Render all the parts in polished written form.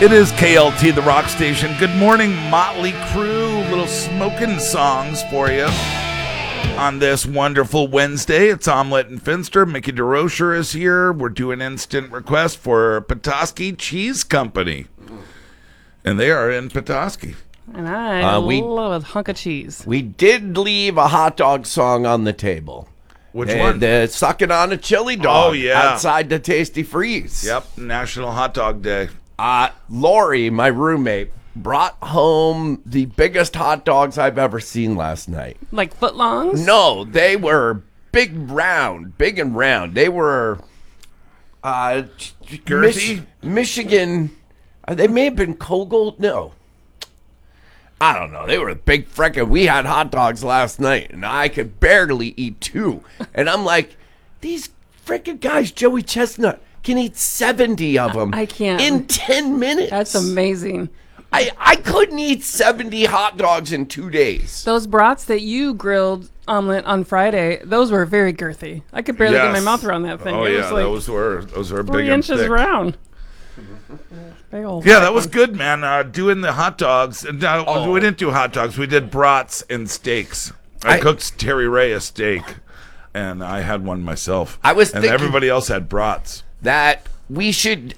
It is KLT, the rock station. Good morning, Motley Crue. Little smoking songs for you on this wonderful Wednesday. It's Omelette and Finster. Mickey DeRocher is here. We're doing instant request for Petoskey Cheese Company. And they are in Petoskey. And I love a hunk of cheese. We did leave a hot dog song on the table. Which one? The Sucking on a Chili Dog. Oh, yeah. Outside the Tasty Freeze. Yep, National Hot Dog Day. Lori, my roommate, brought home the biggest hot dogs I've ever seen last night. Like footlongs? No, they were big and round. They were Girthy? Michigan. They may have been Kogel. No. I don't know. They were big frickin'. We had hot dogs last night, and I could barely eat two. And I'm like, these frickin' guys, Joey Chestnut, can eat 70 of them. I can't. In 10 minutes. That's amazing. I couldn't eat 70 hot dogs in 2 days. Those brats that you grilled omelet on Friday, those were very girthy. I could barely get my mouth around that thing. Oh, it yeah, was like those were big 3 and inches thick. round. Big old Yeah, that was good, man. Doing the hot dogs. We didn't do hot dogs. We did brats and steaks. I cooked Terry Ray a steak, and I had one myself. I was and thinking everybody else had brats. that we should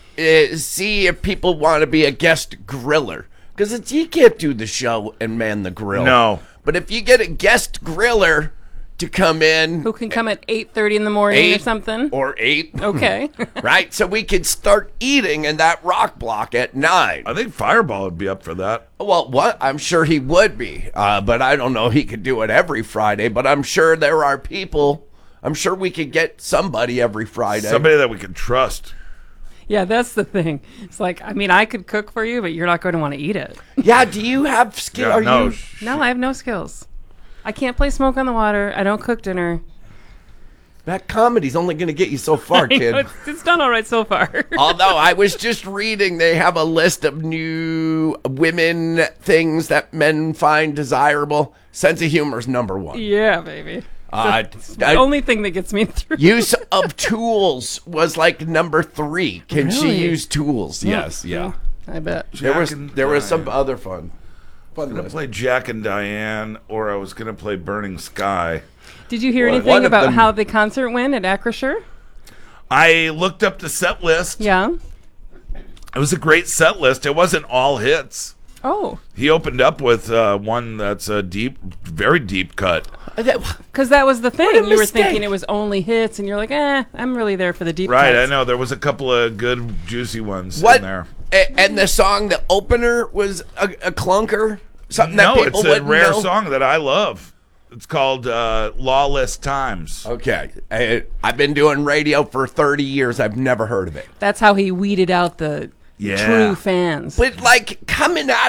see if people want to be a guest griller. Because you can't do the show and man the grill. No. But if you get a guest griller to come in. Who can come at 8:30 in the morning or something? Or 8. Okay. Right? So we could start eating in that rock block at 9. I think Fireball would be up for that. Well, what? I'm sure he would be. But I don't know he could do it every Friday. But I'm sure there are people. I'm sure we could get somebody every Friday. Somebody that we can trust. Yeah, that's the thing. It's like, I mean, I could cook for you, but you're not going to want to eat it. Yeah, do you have skill? Yeah, no. No, I have no skills. I can't play Smoke on the Water. I don't cook dinner. That comedy's only going to get you so far, kid. It's done all right so far. Although I was just reading, they have a list of new women things that men find desirable. Sense of humor is number 1. Yeah, baby. It's the only thing that gets me through. Use of tools was like number 3. Can she Really? use tools? Yes, yeah. I bet. There was some other fun. I was going to play Jack and Diane, or I was going to play Burning Sky. Did you hear Well, anything one of about them- how the concert went at Acrisure? I looked up the set list. Yeah. It was a great set list. It wasn't all hits. Oh. He opened up with one that's a deep, very deep cut. Because that was the thing. What a You were mistake. thinking it was only hits, and you're like, I'm really there for the deep Right, cuts. I know. There was a couple of good, juicy ones What? in there. And the song, the opener, was a clunker? Something that No, people it's a wouldn't rare know? song that I love. It's called Lawless Times. Okay. I've been doing radio for 30 years. I've never heard of it. That's how he weeded out the Yeah. true fans. But, like, coming out